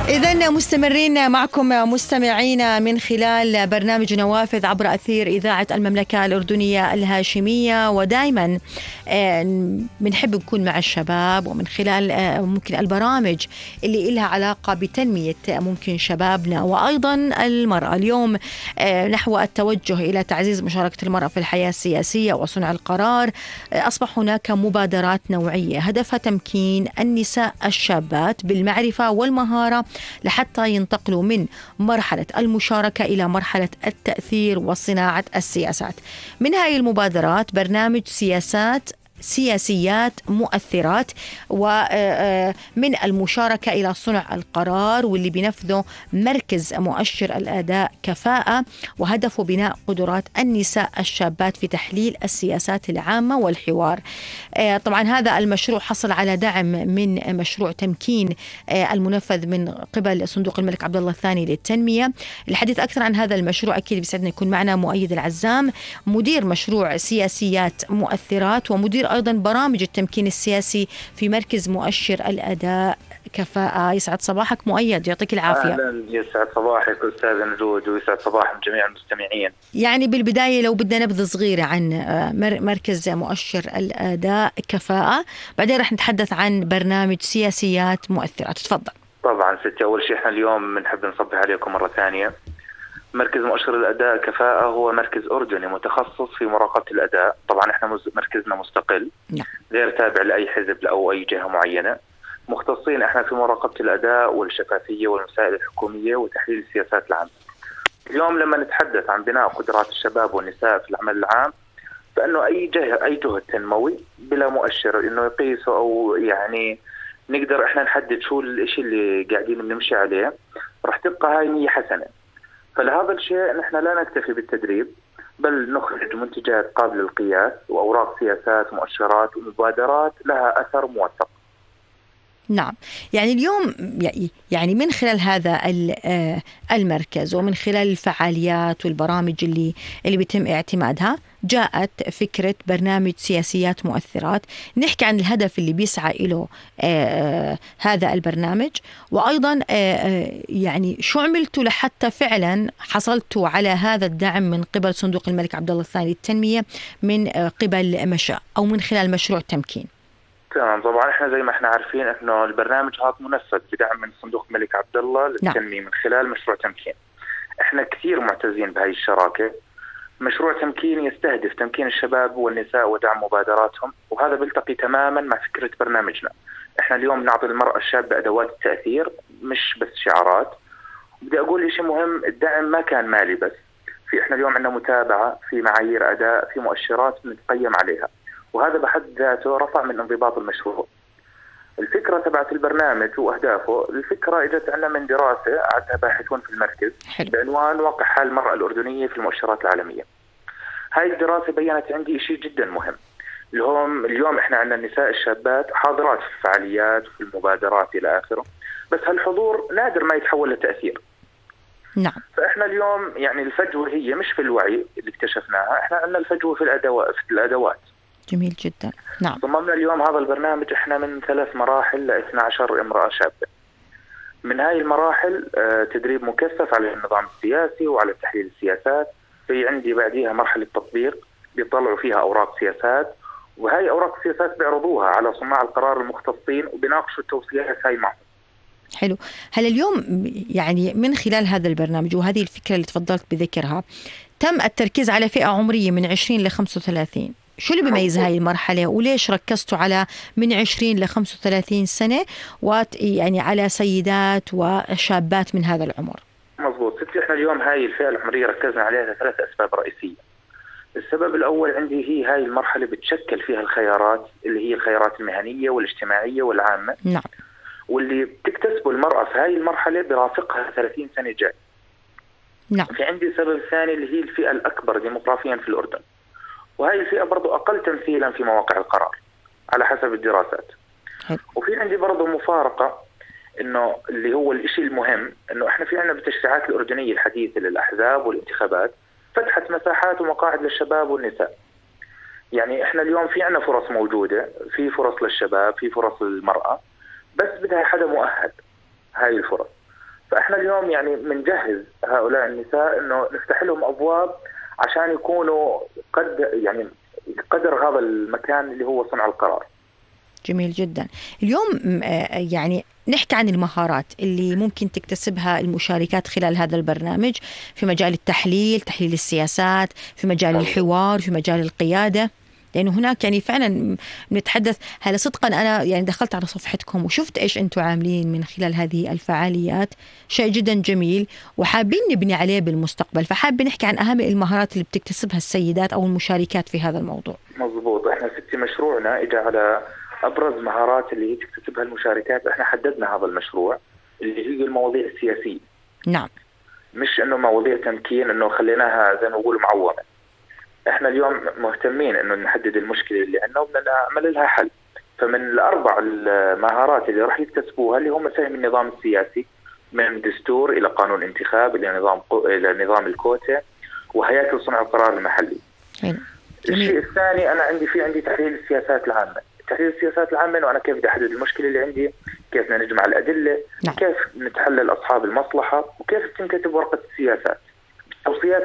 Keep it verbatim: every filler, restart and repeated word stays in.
إذن مستمرين معكم مستمعين من خلال برنامج نوافذ عبر أثير إذاعة المملكة الأردنية الهاشمية، ودائما بنحب نكون مع الشباب ومن خلال ممكن البرامج اللي إلها علاقة بتنمية ممكن شبابنا وأيضا المرأة. اليوم نحو التوجه إلى تعزيز مشاركة المرأة في الحياة السياسية وصنع القرار، أصبح هناك مبادرات نوعية هدفها تمكين النساء الشابات بالمعرفة والمهارة لحتى ينتقلوا من مرحلة المشاركة إلى مرحلة التأثير وصناعة السياسات. من هذه المبادرات برنامج سياسات سياسيات مؤثرات، ومن المشاركة إلى صنع القرار، واللي بنفذه مركز مؤشر الأداء كفاءة، وهدفه بناء قدرات النساء الشابات في تحليل السياسات العامة والحوار. طبعا هذا المشروع حصل على دعم من مشروع تمكين المنفذ من قبل صندوق الملك عبد الله الثاني للتنمية. الحديث أكثر عن هذا المشروع أكيد بيسعدنا يكون معنا مؤيد العزام، مدير مشروع سياسيات مؤثرات ومدير أيضا برامج التمكين السياسي في مركز مؤشر الأداء كفاءة. يسعد صباحك مؤيد، يعطيك العافية. أهلا، يسعد صباحك أستاذ نجود ويسعد صباح جميع المستمعين. يعني بالبداية لو بدنا نبذة صغيرة عن مركز مؤشر الأداء كفاءة، بعدين رح نتحدث عن برنامج سياسيات مؤثرات. تفضل. طبعا ستي، أول شيء احنا اليوم بنحب نصبح عليكم مرة ثانية. مركز مؤشر الأداء كفاءة هو مركز أردني متخصص في مراقبة الأداء. طبعا احنا مركزنا مستقل، نعم، غير تابع لأي حزب أو أي جهة معينة. مختصين احنا في مراقبة الأداء والشفافية والمسائل الحكومية وتحليل السياسات العامة. اليوم لما نتحدث عن بناء قدرات الشباب والنساء في العمل العام، فإنه أي جهة أي جهد تنموي بلا مؤشر إنه يقيسه أو يعني نقدر إحنا نحدد شو الإشي اللي قاعدين بنمشي عليه، رح تبقى هاي نية حسنة. فلهذا الشيء نحن لا نكتفي بالتدريب، بل نخرج منتجات قابلة للقياس وأوراق سياسات مؤشرات ومبادرات لها أثر موثق. نعم، يعني اليوم يعني من خلال هذا المركز ومن خلال الفعاليات والبرامج اللي اللي بيتم اعتمادها، جاءت فكرة برنامج سياسيات مؤثرات. نحكي عن الهدف اللي بيسعى له آه هذا البرنامج، وأيضا آه يعني شو عملتوا لحتى فعلا حصلتوا على هذا الدعم من قبل صندوق الملك عبد الله الثاني للتنمية من آه قبل مشاء أو من خلال مشروع تمكين. تمام. طبعا احنا زي ما احنا عارفين انه البرنامج هذا منفذ بدعم من صندوق الملك عبد الله للتنمية من خلال مشروع تمكين. احنا كثير معتزين بهاي الشراكة. مشروع تمكين يستهدف تمكين الشباب والنساء ودعم مبادراتهم، وهذا بيلتقي تماما مع فكرة برنامجنا. احنا اليوم نعطي المرأة الشابة ادوات التأثير مش بس شعارات. بدي اقول شيء مهم، الدعم ما كان مالي بس، في احنا اليوم عندنا متابعة، في معايير اداء، في مؤشرات بنتقيم عليها، وهذا بحد ذاته رفع من انضباط المشروع. الفكرة تبعت البرنامج وأهدافه، الفكرة إجت عنا من دراسة عدها باحثون في المركز حلو. بعنوان واقع حال المرأة الأردنية في المؤشرات العالمية. هاي الدراسة بيّنت عندي شيء جدا مهم، اليوم اليوم إحنا عندنا النساء الشابات حاضرات في الفعاليات وفي المبادرات إلى آخره، بس هالحضور نادر ما يتحول لتأثير. نعم. فإحنا اليوم يعني الفجوة هي مش في الوعي اللي اكتشفناها، إحنا عندنا الفجوة في الأدوات في الأدوات. جميل جدا. نعم. صممنا اليوم هذا البرنامج احنا من ثلاث مراحل ل اثنتي عشرة امرأة شابة. من هاي المراحل تدريب مكثف على النظام السياسي وعلى تحليل السياسات. في عندي بعديها مرحلة تطبيق بيطلعوا فيها أوراق سياسات، وهاي أوراق السياسات بيعرضوها على صناع القرار المختصين وبيناقشوا التوصيات هاي معهم. حلو. هل اليوم يعني من خلال هذا البرنامج وهذه الفكرة اللي تفضلت بذكرها تم التركيز على فئة عمرية من عشرين ل خمسة وثلاثين؟ شو اللي بيميز هاي المرحلة وليش ركزتوا على من عشرين ل خمسة وثلاثين سنة ويعني على سيدات وشابات من هذا العمر؟ مظبوط ستي، احنا اليوم هاي الفئة العمرية ركزنا عليها ثلاث أسباب رئيسية. السبب الأول عندي هي هاي المرحلة بتشكل فيها الخيارات اللي هي الخيارات المهنية والاجتماعية والعامة. نعم. واللي بتكتسبه المرأة في هاي المرحلة برافقها ثلاثين سنة جاي. نعم. في عندي سبب ثاني اللي هي الفئة الأكبر ديموغرافيا في الأردن، وهي الفئة برضو أقل تمثيلا في مواقع القرار على حسب الدراسات. حلو. وفي عندي برضو مفارقة إنه اللي هو الإشي المهم إنه إحنا في عنا بالتشريعات الأردنية الحديثة للأحزاب والانتخابات فتحت مساحات ومقاعد للشباب والنساء. يعني إحنا اليوم في عنا فرص موجودة، في فرص للشباب، في فرص للمرأة، بس بدها حدا مؤهل هاي الفرص. فإحنا اليوم يعني بنجهز هؤلاء النساء إنه نفتح لهم أبواب عشان يكونوا قد يعني قدر هذا المكان اللي هو صنع القرار. جميل جدا. اليوم يعني نحكي عن المهارات اللي ممكن تكتسبها المشاركات خلال هذا البرنامج في مجال التحليل، تحليل السياسات، في مجال الحوار، في مجال القيادة، لأنه هناك يعني فعلا نتحدث. هلا صدقا أنا يعني دخلت على صفحتكم وشفت إيش أنتم عاملين من خلال هذه الفعاليات، شيء جدا جميل وحابين نبني عليه بالمستقبل. فحابين نحكي عن أهم المهارات اللي بتكتسبها السيدات أو المشاركات في هذا الموضوع. مضبوط. إحنا ستي مشروعنا إجا على أبرز مهارات اللي هي تكتسبها المشاركات. إحنا حددنا هذا المشروع اللي هي المواضيع السياسية. نعم. مش إنه مواضيع تمكين إنه خليناها زي ما نقول معومة. إحنا اليوم مهتمين إنه نحدد المشكلة اللي عندنا ونعمل لها حل. فمن الأربع المهارات اللي راح يكتسبوها اللي هم فهم النظام السياسي، من دستور إلى قانون انتخاب إلى نظام إلى نظام الكوتا وهياكل صنع القرار المحلي. جميل. الشيء الثاني أنا عندي في عندي تحليل السياسات العامة. تحليل السياسات العامة وأنا كيف بدي أحدد المشكلة اللي عندي، كيف نجمع الأدلة، نعم. كيف نتحلل أصحاب المصلحة، وكيف تنكتب ورقة السياسات. توصيات